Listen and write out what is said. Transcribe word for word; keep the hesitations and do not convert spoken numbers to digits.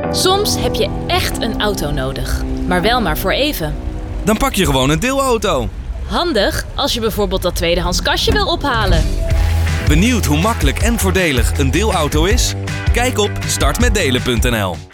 Soms heb je echt een auto nodig, maar wel maar voor even. Dan pak je gewoon een deelauto. Handig als je bijvoorbeeld dat tweedehands kastje wil ophalen. Benieuwd hoe makkelijk en voordelig een deelauto is? Kijk op start met delen punt n l.